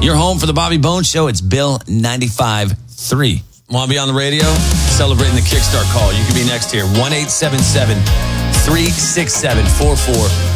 You're home for the Bobby Bones Show. It's Bill 95.3. Want to be on the radio? Celebrating the Kickstart call. You can be next here. 1-877-367-44